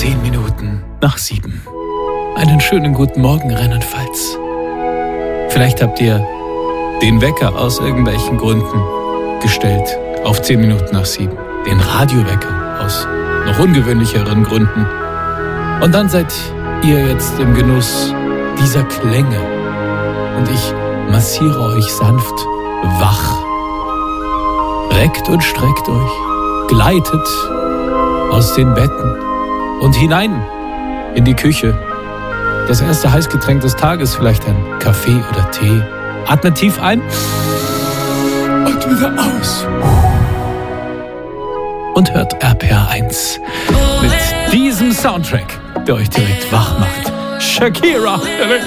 10 Minuten nach 7. Einen schönen guten Morgen, Rheinland-Pfalz. Vielleicht habt ihr den Wecker aus irgendwelchen Gründen gestellt auf 10 Minuten nach 7. Den Radiowecker aus noch ungewöhnlicheren Gründen. Und dann seid ihr jetzt im Genuss dieser Klänge. Und ich massiere euch sanft wach. Reckt und streckt euch, gleitet aus den Betten und hinein in die Küche. Das erste Heißgetränk des Tages, vielleicht ein Kaffee oder Tee. Atmet tief ein und wieder aus. Und hört RPR1 mit diesem Soundtrack, der euch direkt wach macht. Shakira.